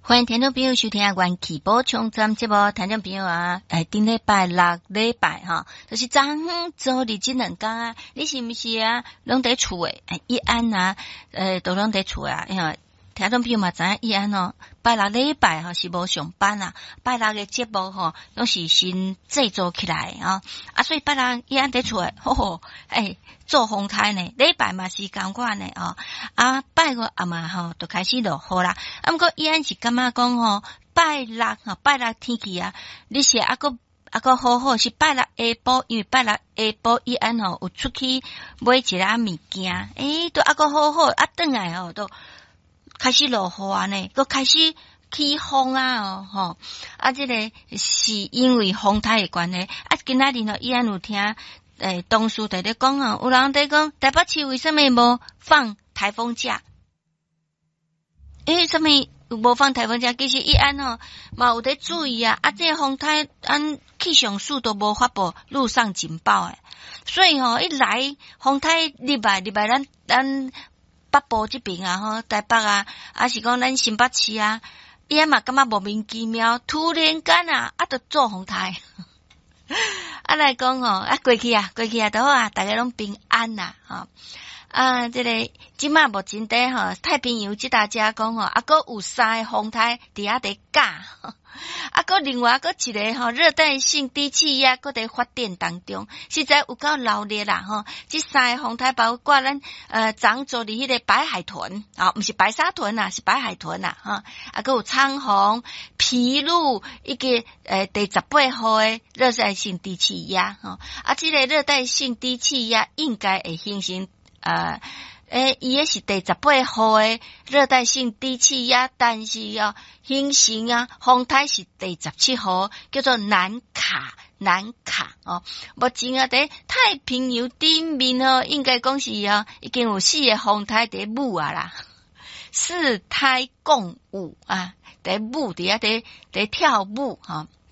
欢迎听众朋友收听元气补充站节目，听众朋友啊，顶礼拜六礼拜哈，就是昨昏做日这两天啊，你是毋是啊，拢伫厝诶？一安啊，都拢伫厝啊，因为听众朋友嘛知影一安哦，拜六礼拜哈是无上班啊，拜六嘅节目吼拢是先制作起来啊，所以拜六一安伫厝诶，吼做风台呢，礼拜嘛是共款呢拜五啊嘛吼，就开始落雨啦。毋过伊安是感觉讲吼，拜六天气啊，你是还佫好是拜六下晡，因为拜六下晡伊安吼有出去买一寡物件，都还佫好啊，转来吼都开始落雨啊呢，佫开始起风啊吼这个是因为风台的关系今仔日吼伊安有听。同事在咧讲有人在讲台北市为什么无放台风假？什么无放台风假？其实伊安嘛有在注意啊，这个风台气象署都无发布陆上警报所以一来风台入来咱北部这边啊台北啊，还是讲咱新北市啊，伊安嘛感觉莫名其妙，突然间就做风台。来讲过去都好啊，大家拢平安啦这个即马目前伫太平洋即搭遮讲佫有3个风台伫遐伫架佫另外佫一个热带性低气压佫伫发展当中，实在有够闹热啦即3个风台包括咱漳州里迄个白海豚毋是白沙豚是白海豚佫有昌洪、披露一个第18号的热带性低气压即个热带性低气压应该会形成伊也是第18号的热带性低气压，但是形成风台是第17号，叫做南卡目前伫太平洋顶面应该讲是已经有4个风台伫舞啦，4台共舞伫舞伫跳舞